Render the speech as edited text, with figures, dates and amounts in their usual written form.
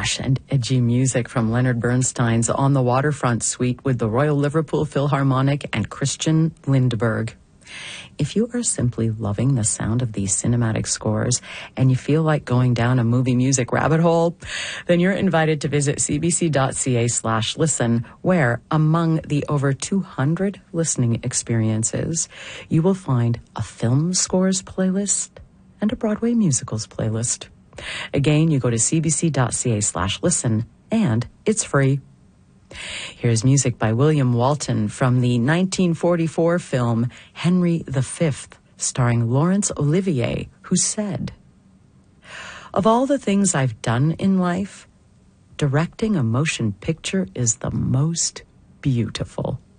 brash and edgy music from Leonard Bernstein's On the Waterfront Suite with the Royal Liverpool Philharmonic and Christian Lindberg. If you are simply loving the sound of these cinematic scores and you feel like going down a movie music rabbit hole, then you're invited to visit cbc.ca/listen, where, among the over 200 listening experiences, you will find a film scores playlist and a Broadway musicals playlist. Again, you go to cbc.ca/listen, and it's free. Here's music by William Walton from the 1944 film Henry V, starring Laurence Olivier, who said, "Of all the things I've done in life, directing a motion picture is the most beautiful."